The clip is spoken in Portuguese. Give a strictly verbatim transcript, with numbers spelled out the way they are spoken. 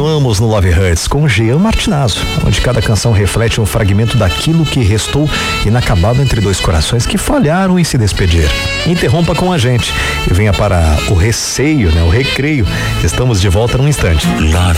Continuamos no Love Hurts com Jean Martinazzo, onde cada canção reflete um fragmento daquilo que restou inacabado entre dois corações que falharam em se despedir. Interrompa com a gente e venha para o receio, né? O recreio. Estamos de volta num instante. Love